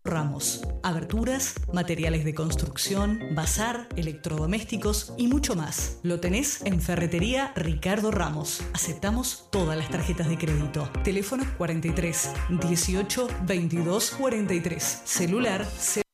Ramos. Aberturas, materiales de construcción, bazar, electrodomésticos y mucho más. Lo tenés en Ferretería Ricardo Ramos. Aceptamos todas las tarjetas de crédito. Teléfono 43 18 22 43. Celular